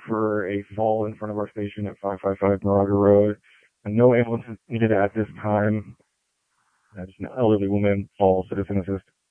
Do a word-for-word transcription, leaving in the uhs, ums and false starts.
for a fall in front of our station at five five five Moraga Road. And no ambulance is needed at this time. Uh, just an elderly woman, fall, citizen assist.